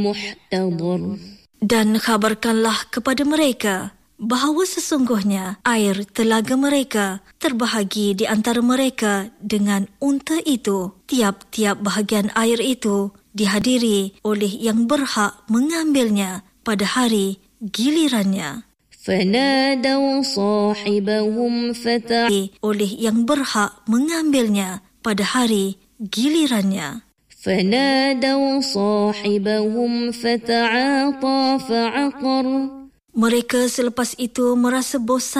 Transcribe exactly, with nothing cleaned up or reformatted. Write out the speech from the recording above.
محتضر. Dan khabarkanlah kepada mereka bahawa sesungguhnya air telaga mereka terbahagi di antara mereka dengan unta itu. Tiap-tiap bahagian air itu dihadiri oleh yang berhak mengambilnya pada hari gilirannya. فنادوا صاحبهم فتعاطى oleh yang berhak mengambilnya pada hari gilirannya. فنادوا صاحبهم فتعاطى فعقر. Mereka selepas itu merasa bosan